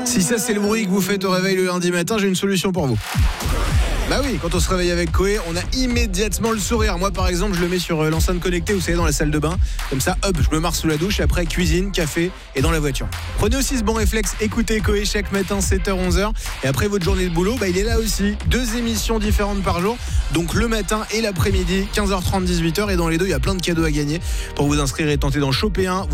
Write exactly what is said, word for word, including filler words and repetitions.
Si ça c'est le bruit que vous faites au réveil le lundi matin, j'ai une solution pour vous. Bah oui, quand on se réveille avec Coé, on a immédiatement le sourire. Moi par exemple, je le mets sur l'enceinte connectée, vous savez, dans la salle de bain. Comme ça, hop, je me marre sous la douche et après cuisine, café et dans la voiture. Prenez aussi ce bon réflexe, écoutez Coé chaque matin sept heures onze heures. Et après votre journée de boulot, bah il est là aussi. Deux émissions différentes par jour. Donc le matin et l'après-midi, quinze heures trente, dix-huit heures. Et dans les deux, il y a plein de cadeaux à gagner. Pour vous inscrire et tenter d'en choper un.